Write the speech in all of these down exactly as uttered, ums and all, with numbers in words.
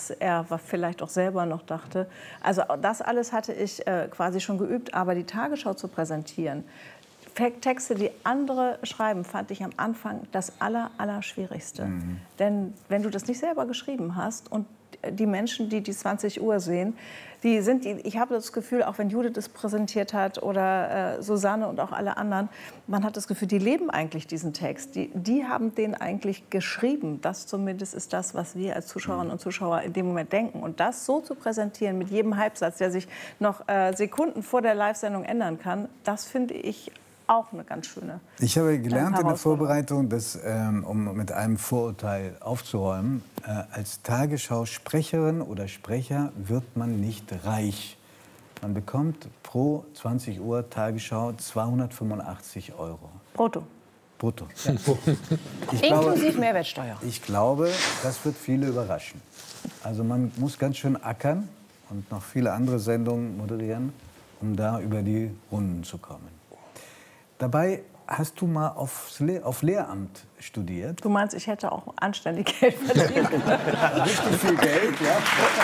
als er vielleicht auch selber noch dachte. Also das alles hatte ich äh, quasi schon geübt, aber die Tagesschau zu präsentieren, Texte, die andere schreiben, fand ich am Anfang das aller, aller Schwierigste. Mhm. Denn wenn du das nicht selber geschrieben hast und die Menschen, die die zwanzig Uhr sehen, die sind, die, ich habe das Gefühl, auch wenn Judith es präsentiert hat oder äh, Susanne und auch alle anderen, man hat das Gefühl, die leben eigentlich diesen Text. Die, die haben den eigentlich geschrieben. Das zumindest ist das, was wir als Zuschauerinnen und Zuschauer in dem Moment denken. Und das so zu präsentieren mit jedem Halbsatz, der sich noch äh, Sekunden vor der Live-Sendung ändern kann, das finde ich auch eine ganz schöne Ich habe gelernt in der Vorbereitung, dass, ähm, um mit einem Vorurteil aufzuräumen, äh, als Tagesschau-Sprecherin oder Sprecher wird man nicht reich. Man bekommt pro zwanzig Uhr Tagesschau zweihundertfünfundachtzig Euro. Brutto. Brutto. Ja. Ich Inklusive glaube, Mehrwertsteuer. Ich glaube, das wird viele überraschen. Also man muss ganz schön ackern und noch viele andere Sendungen moderieren, um da über die Runden zu kommen. Dabei hast du mal aufs Le auf Lehramt studiert. Du meinst, ich hätte auch anständig Geld verdient? Richtig viel Geld, ja.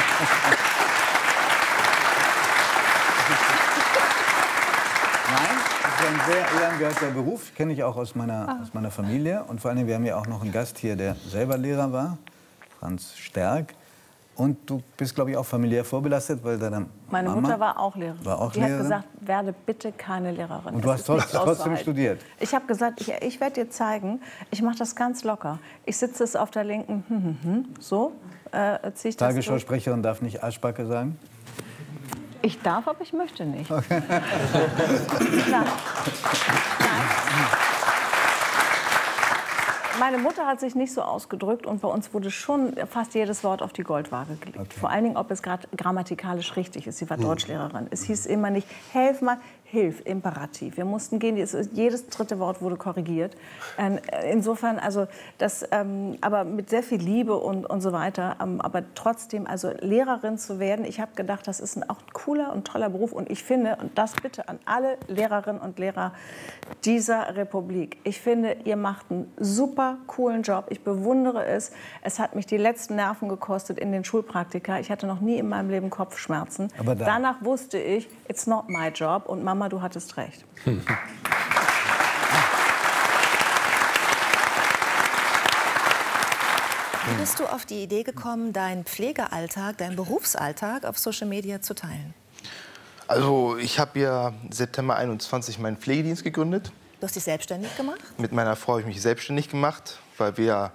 Nein, das ist ein sehr ehrenwerter Beruf. Kenne ich auch aus meiner, ah. aus meiner Familie. Und vor allem, wir haben ja auch noch einen Gast hier, der selber Lehrer war, Franz Sterk. Und du bist, glaube ich, auch familiär vorbelastet, weil deine Meine Mama Mutter war auch Lehrerin. War auch Die Lehrerin. hat gesagt, werde bitte keine Lehrerin. Und du hast trotz, trotzdem studiert? Ich habe gesagt, ich, ich werde dir zeigen, ich mache das ganz locker. Ich sitze es auf der linken, hm, hm, hm, so äh, ziehe ich das. Tagesschausprecherin darf nicht Arschbacke sagen? Ich darf, aber ich möchte nicht. Okay. Nein. Nein. Meine Mutter hat sich nicht so ausgedrückt und bei uns wurde schon fast jedes Wort auf die Goldwaage gelegt. Okay. Vor allen Dingen, ob es gerade grammatikalisch richtig ist. Sie war hm. Deutschlehrerin. Es hieß immer nicht, helf mal, hilf, Imperativ. Wir mussten gehen, jedes dritte Wort wurde korrigiert. Insofern, also das, ähm, aber mit sehr viel Liebe und, und so weiter. Ähm, aber trotzdem, also Lehrerin zu werden, ich habe gedacht, das ist ein, auch ein cooler und toller Beruf. Und ich finde, und das bitte an alle Lehrerinnen und Lehrer dieser Republik, ich finde, ihr macht einen super coolen Job. Ich bewundere es. Es hat mich die letzten Nerven gekostet in den Schulpraktika. Ich hatte noch nie in meinem Leben Kopfschmerzen. Aber da Danach wusste ich, it's not my job. Und Mama, du hattest recht. Wie bist du auf die Idee gekommen, deinen Pflegealltag, deinen Berufsalltag auf Social Media zu teilen? Also ich habe ja September einundzwanzig meinen Pflegedienst gegründet. Du hast dich selbstständig gemacht? Mit meiner Frau habe ich mich selbstständig gemacht, weil wir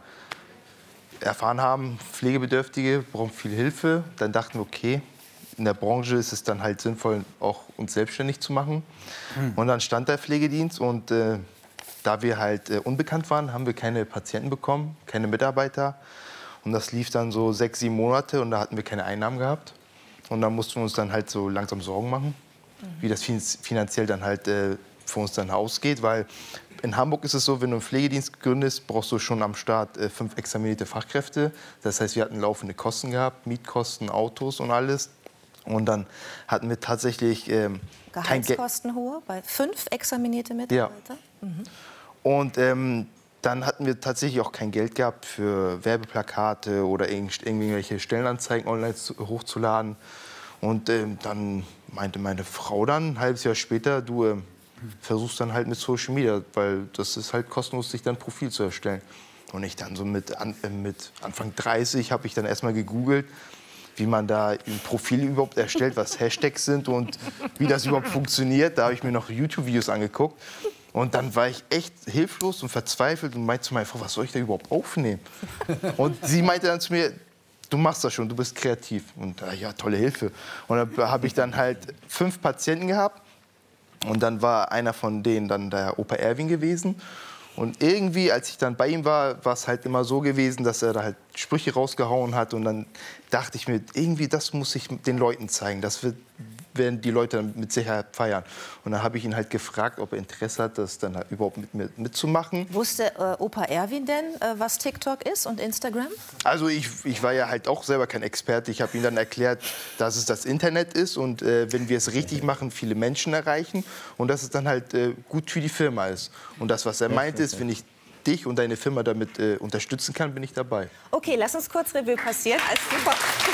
erfahren haben, Pflegebedürftige brauchen viel Hilfe. Dann dachten wir, okay, in der Branche ist es dann halt sinnvoll, auch uns selbstständig zu machen. Mhm. Und dann stand der Pflegedienst und äh, da wir halt äh, unbekannt waren, haben wir keine Patienten bekommen, keine Mitarbeiter. Und das lief dann so sechs, sieben Monate und da hatten wir keine Einnahmen gehabt. Und da mussten wir uns dann halt so langsam Sorgen machen, mhm. wie das finanziell dann halt äh, für uns dann ausgeht. Weil in Hamburg ist es so, wenn du einen Pflegedienst gründest, brauchst du schon am Start äh, fünf examinierte Fachkräfte. Das heißt, wir hatten laufende Kosten gehabt, Mietkosten, Autos und alles. Und dann hatten wir tatsächlich ähm, Gehaltskosten hohe bei fünf examinierte Mitarbeiter. Ja. Mhm. Und ähm, dann hatten wir tatsächlich auch kein Geld gehabt für Werbeplakate oder irgendwelche Stellenanzeigen online hochzuladen. Und ähm, dann meinte meine Frau dann ein halbes Jahr später, du äh, versuchst dann halt mit Social Media, weil das ist halt kostenlos, sich dann ein Profil zu erstellen. Und ich dann so mit, an, äh, mit Anfang dreißig habe ich dann erstmal gegoogelt, wie man da ein Profil überhaupt erstellt, was Hashtags sind und wie das überhaupt funktioniert. Da habe ich mir noch YouTube-Videos angeguckt. Und dann war ich echt hilflos und verzweifelt und meinte zu meiner Frau, was soll ich da überhaupt aufnehmen? Und sie meinte dann zu mir, du machst das schon, du bist kreativ. Und ja, tolle Hilfe. Und da habe ich dann halt fünf Patienten gehabt. Und dann war einer von denen dann der Opa Erwin gewesen. Und irgendwie, als ich dann bei ihm war, war es halt immer so gewesen, dass er da halt Sprüche rausgehauen hat. Und dann dachte ich mir, irgendwie, das muss ich den Leuten zeigen. Das wird, werden die Leute mit Sicherheit feiern. Und dann habe ich ihn halt gefragt, ob er Interesse hat, das dann halt überhaupt mit mir mitzumachen. Wusste äh, Opa Erwin denn, äh, was TikTok ist und Instagram? Also ich, ich war ja halt auch selber kein Experte. Ich habe ihm dann erklärt, dass es das Internet ist und äh, wenn wir es richtig machen, viele Menschen erreichen. Und dass es dann halt äh, gut für die Firma ist. Und das, was er meinte, ist, wenn ich dich und deine Firma damit äh, unterstützen kann, bin ich dabei. Okay, lass uns kurz Revue passieren. Als super